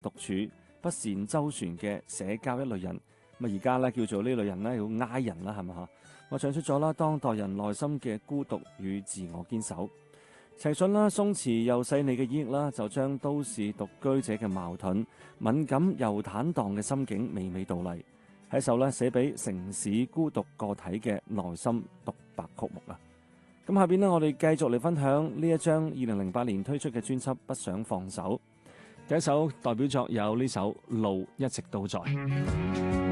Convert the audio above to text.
獨處、不善周旋嘅社交一類人。而家咧叫做呢類人咧要挨人啦，係咪嚇？我唱出咗啦，當代人內心嘅孤獨與自我堅守。齊信啦，鬆弛又細膩嘅演繹啦，就將都市獨居者嘅矛盾、敏感又坦蕩嘅心境娓娓道嚟，係一首咧寫俾城市孤獨個體嘅內心獨白曲目啊！咁下邊呢，我哋繼續嚟分享呢一張2008年推出嘅專輯《不想放手》。第一首代表作有呢首《路一直都在》。